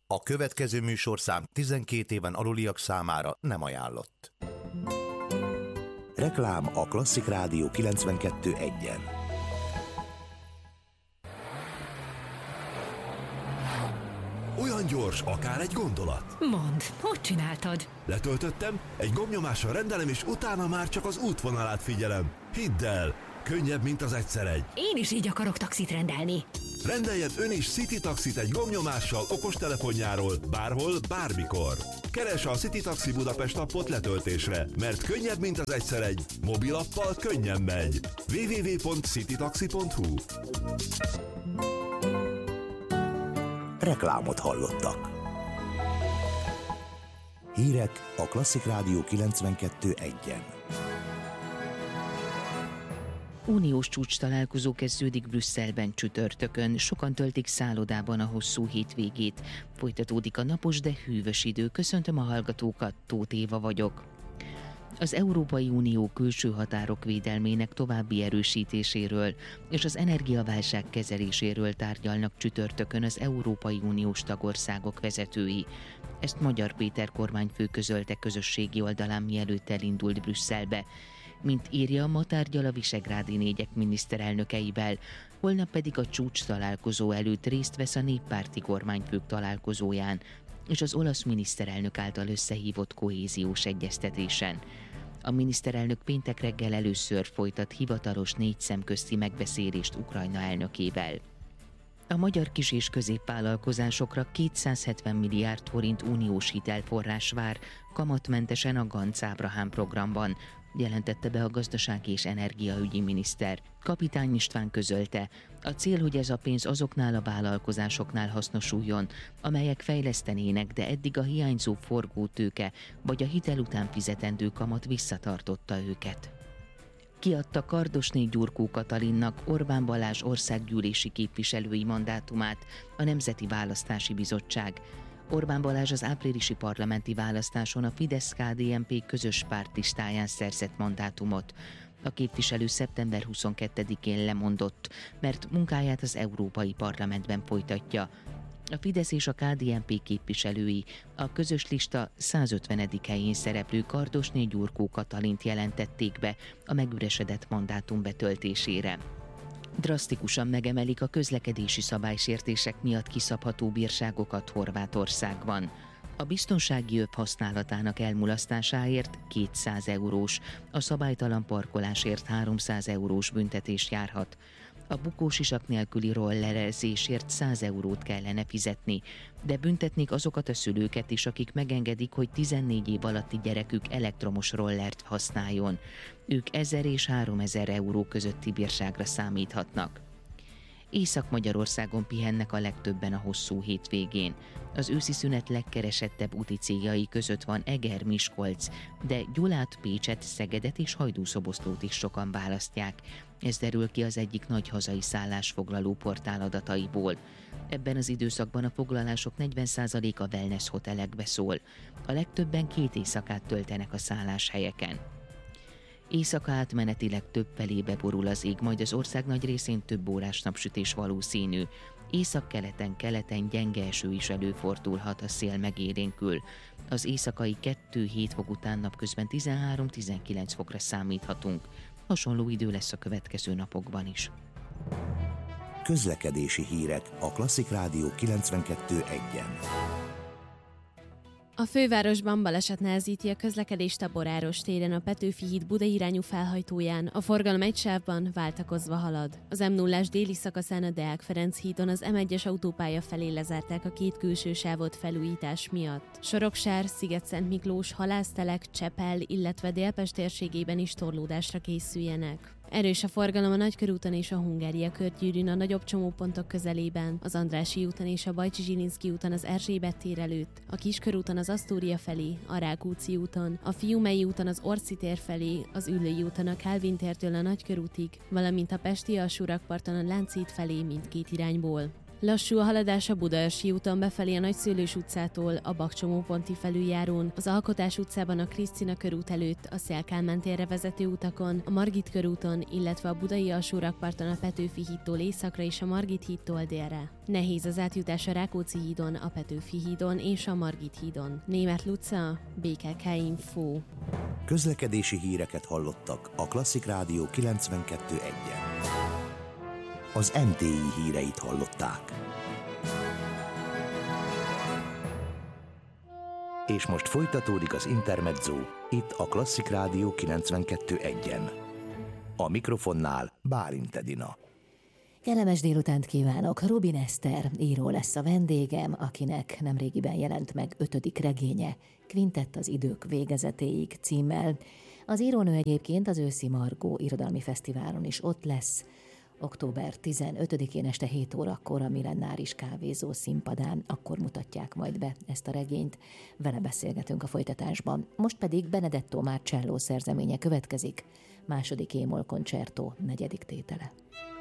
A következő műsorszám 12 éven aluliak számára nem ajánlott. Reklám a Klasszik Rádió 92.1-en. Olyan gyors, akár egy gondolat. Mondd, hogy csináltad? Letöltöttem, egy gombnyomással rendelem, és utána már csak az útvonalát figyelem. Hidd el, könnyebb, mint az egyszer egy. Én is így akarok taxit rendelni. Rendeljen ön is City Taxit egy gombnyomással okostelefonjáról, bárhol, bármikor. Keresse a City Taxi Budapest appot letöltésre, mert könnyebb, mint az egyszer egy. Mobilappal könnyen megy. www.citytaxi.hu. Reklámot hallottak. Hírek a Klasszik Rádió 92.1-en. Uniós csúcs találkozó kezdődik Brüsszelben csütörtökön. Sokan töltik szállodában a hosszú hétvégét. Folytatódik a napos, de hűvös idő. Köszöntöm a hallgatókat, Tóth Éva vagyok. Az Európai Unió külső határok védelmének további erősítéséről és az energiaválság kezeléséről tárgyalnak csütörtökön az Európai Uniós tagországok vezetői. Ezt Magyar Péter kormányfő közölte közösségi oldalán, mielőtt elindult Brüsszelbe. Mint írja, ma tárgyal a visegrádi négyek miniszterelnökeivel, holnap pedig a csúcs találkozó előtt részt vesz a néppárti kormányfők találkozóján és az olasz miniszterelnök által összehívott kohéziós egyeztetésen. A miniszterelnök péntek reggel először folytat hivatalos 4 szemközti megbeszélést Ukrajna elnökével. A magyar kis- és középvállalkozásokra 270 milliárd forint uniós hitelforrás vár kamatmentesen a Ganz Ábrahám programban, jelentette be a gazdasági és energiaügyi miniszter. Kapitány István közölte, a cél, hogy ez a pénz azoknál a vállalkozásoknál hasznosuljon, amelyek fejlesztenének, de eddig a hiányzó forgótőke vagy a hitel után fizetendő kamat visszatartotta őket. Kiadta Kardosné Gyurkó Katalinnak, Orbán Balázs országgyűlési képviselői mandátumát a Nemzeti Választási Bizottság. Orbán Balázs az áprilisi parlamenti választáson a Fidesz-KDNP közös pártlistáján szerzett mandátumot. A képviselő szeptember 22-én lemondott, mert munkáját az Európai Parlamentben folytatja. A Fidesz és a KDNP képviselői a közös lista 150. helyén szereplő Kardosné Gyurkó Katalint jelentették be a megüresedett mandátum betöltésére. Drasztikusan megemelik a közlekedési szabálysértések miatt kiszabható bírságokat Horvátországban. A biztonsági öv használatának elmulasztásáért 200 eurós, a szabálytalan parkolásért 300 eurós büntetés járhat. A bukósisak nélküli rollerezésért 100 eurót kellene fizetni, de büntetnék azokat a szülőket is, akik megengedik, hogy 14 év alatti gyerekük elektromos rollert használjon. Ők 1000 és 3000 euró közötti bírságra számíthatnak. Észak-Magyarországon pihennek a legtöbben a hosszú hétvégén. Az őszi szünet legkeresettebb úti céljai között van Eger, Miskolc, de Gyulát, Pécset, Szegedet és Hajdúszoboszlót is sokan választják. Ez derül ki az egyik nagy hazai szállásfoglaló portál adataiból. Ebben az időszakban a foglalások 40%-a wellness hotelekbe szól. A legtöbben 2 éjszakát töltenek a szálláshelyeken. Éjszaka átmenetileg több felébe borul az ég, majd az ország nagy részén több órás napsütés valószínű. Északkeleten gyenge eső is előfordulhat, a szél megélénkül. Az éjszakai 2-7 fok után napközben 13-19 fokra számíthatunk. Hasonló idő lesz a következő napokban is. Közlekedési hírek a Klasszik Rádió 92.1-en. A fővárosban baleset nehezíti a közlekedést a Boráros téren a Petőfi híd Buda irányú felhajtóján. A forgalom egy sávban váltakozva halad. Az M0-ás déli szakaszán a Deák Ferenc hídon az M1-es autópálya felé lezárták a 2 külső sávot felújítás miatt. Soroksár, Sziget-Szent Miklós, Halásztelek, Csepel, illetve Délpest térségében is torlódásra készüljenek. Erős a forgalom a Nagykörúton és a Hungária körgyűrűn a nagyobb csomópontok közelében, az Andrássy úton és a Bajcsi-Zsilinszky úton az Erzsébet tér előtt, a Kiskörúton az Asztória felé, a Rákóczi úton, a Fiumei úton az Orci tér felé, az Üllői úton a Kálvin tértől a Nagykörútig, valamint a Pesti alsórakparton a Lánchíd felé mindkét irányból. Lassú a haladás a Budaörsi úton befelé a Nagyszőlős utcától, a Bakcsomó-ponti felüljárón, az Alkotás utcában a Krisztina körút előtt, a Széll Kálmán térre vezető utakon, a Margit körúton, illetve a budai alsórakparton a Petőfi hídtól északra és a Margit hídtól délre. Nehéz az átjutás a Rákóczi hídon, a Petőfi hídon és a Margit hídon. Németh Luca, BKK Info. Közlekedési híreket hallottak a Klasszik Rádió 92.1-en. Az MTI híreit hallották. És most folytatódik az Intermezzo, itt a Klasszik Rádió 92.1-en. A mikrofonnál Bálint Edina. Kellemes délutánt kívánok! Robin Eszter író lesz a vendégem, akinek nemrégiben jelent meg 5. regénye, Kvintett az idők végezetéig címmel. Az írónő egyébként az őszi Margó irodalmi fesztiválon is ott lesz, október 15-én este 7 órakor a Millenáris kávézó színpadán, akkor mutatják majd be ezt a regényt. Vele beszélgetünk a folytatásban. Most pedig Benedetto Marcello szerzeménye következik, második émol koncertó 4. tétele.